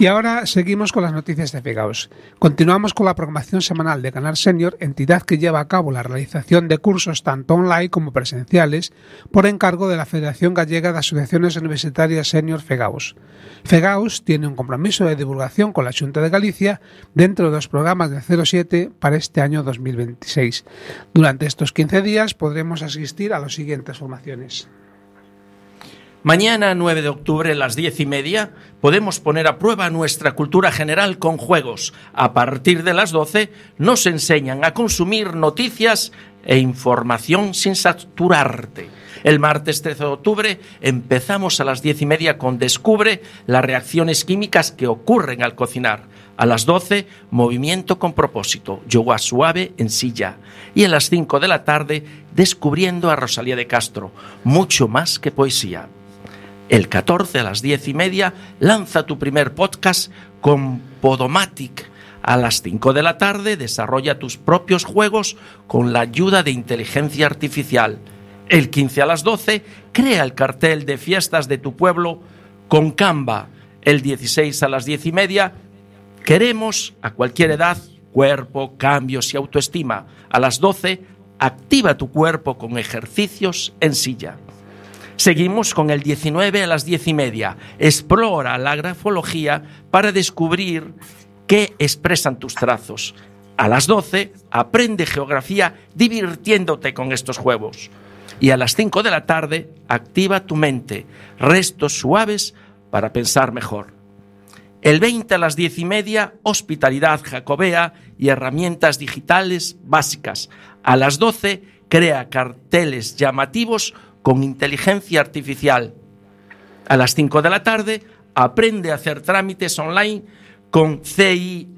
Y ahora seguimos con las noticias de FEGAUS. Continuamos con la programación semanal de Canal Senior, entidad que lleva a cabo la realización de cursos tanto online como presenciales por encargo de la Federación Gallega de Asociaciones Universitarias Senior FEGAUS. FEGAUS tiene un compromiso de divulgación con la Xunta de Galicia dentro de los programas de 07 para este año 2026. Durante estos 15 días podremos asistir a las siguientes formaciones. Mañana, 9 de octubre, a las 10:30, podemos poner a prueba nuestra cultura general con juegos. A partir de las 12, nos enseñan a consumir noticias e información sin saturarte. El martes 13 de octubre empezamos a las 10:30 con Descubre las reacciones químicas que ocurren al cocinar. A las 12, movimiento con propósito, yoga suave en silla. Y a las 5 de la tarde, descubriendo a Rosalía de Castro, mucho más que poesía. El 14 a las 10:30 lanza tu primer podcast con Podomatic. A las 5 de la tarde desarrolla tus propios juegos con la ayuda de inteligencia artificial. El 15 a las 12 crea el cartel de fiestas de tu pueblo con Canva. El 16 a las 10:30 queremos a cualquier edad, cuerpo, cambios y autoestima. A las 12 activa tu cuerpo con ejercicios en silla. Seguimos con el 19 a las 10:30. Explora la grafología para descubrir qué expresan tus trazos. A las 12, aprende geografía divirtiéndote con estos juegos. Y a las 5 de la tarde, activa tu mente. Restos suaves para pensar mejor. El 20 a las 10:30, hospitalidad jacobea y herramientas digitales básicas. A las 12, crea carteles llamativos con inteligencia artificial. A las 5 de la tarde, aprende a hacer trámites online con CI